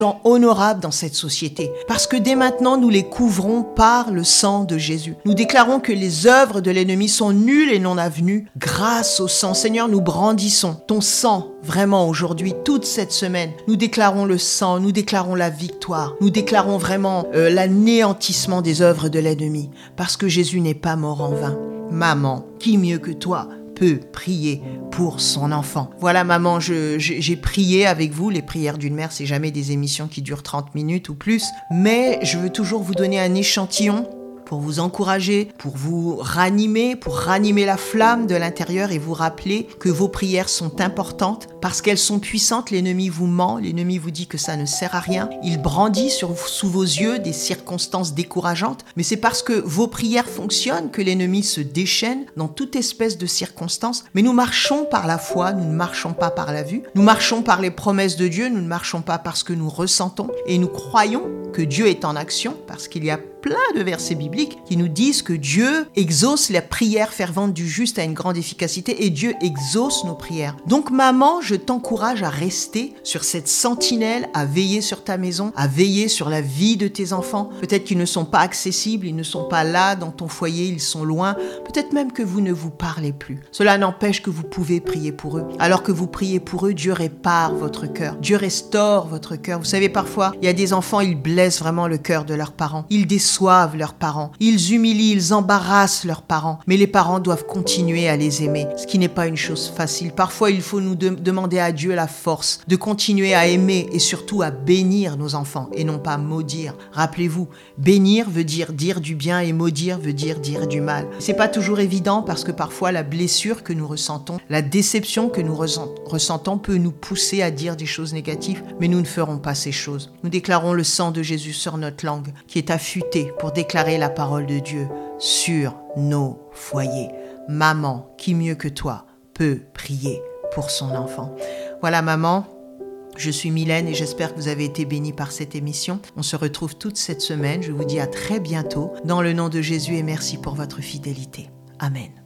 gens honorables dans cette société. Parce que dès maintenant, nous les couvrons par le sang de Jésus. Nous déclarons que les œuvres de l'ennemi sont nulles et non avenues grâce au sang. Seigneur, nous brandissons ton sang vraiment aujourd'hui, toute cette semaine. Nous déclarons le sang, nous déclarons la victoire. Nous déclarons vraiment l'anéantissement des œuvres de l'ennemi. Parce que Jésus n'est pas mort en vain. Maman, qui mieux que toi peut prier pour son enfant. Voilà maman, j'ai prié avec vous. Les prières d'une mère, c'est jamais des émissions qui durent 30 minutes ou plus, mais je veux toujours vous donner un échantillon pour vous encourager, pour vous ranimer, pour ranimer la flamme de l'intérieur et vous rappeler que vos prières sont importantes parce qu'elles sont puissantes. L'ennemi vous ment, l'ennemi vous dit que ça ne sert à rien. Il brandit sous vos yeux des circonstances décourageantes, mais c'est parce que vos prières fonctionnent que l'ennemi se déchaîne dans toute espèce de circonstances. Mais nous marchons par la foi, nous ne marchons pas par la vue. Nous marchons par les promesses de Dieu, nous ne marchons pas parce que nous ressentons et nous croyons que Dieu est en action parce qu'il y a plein de versets bibliques qui nous disent que Dieu exauce la prière fervente du juste à une grande efficacité et Dieu exauce nos prières. Donc maman, je t'encourage à rester sur cette sentinelle, à veiller sur ta maison, à veiller sur la vie de tes enfants. Peut-être qu'ils ne sont pas accessibles, ils ne sont pas là dans ton foyer, ils sont loin. Peut-être même que vous ne vous parlez plus. Cela n'empêche que vous pouvez prier pour eux. Alors que vous priez pour eux, Dieu répare votre cœur. Dieu restaure votre cœur. Vous savez, parfois, il y a des enfants, ils blessent vraiment le cœur de leurs parents. Ils déçoivent leurs parents. Ils humilient, ils embarrassent leurs parents. Mais les parents doivent continuer à les aimer, ce qui n'est pas une chose facile. Parfois, il faut nous demander à Dieu la force de continuer à aimer et surtout à bénir nos enfants et non pas maudire. Rappelez-vous, bénir veut dire du bien et maudire veut dire du mal. C'est pas toujours évident parce que parfois la blessure que nous ressentons, la déception que nous ressentons peut nous pousser à dire des choses négatives, mais nous ne ferons pas ces choses. Nous déclarons le sang de Jésus sur notre langue qui est affûté pour déclarer la parole de Dieu sur nos foyers. Maman, qui mieux que toi peut prier pour son enfant. Voilà maman, je suis Mylène et j'espère que vous avez été bénis par cette émission. On se retrouve toute cette semaine. Je vous dis à très bientôt dans le nom de Jésus et merci pour votre fidélité. Amen.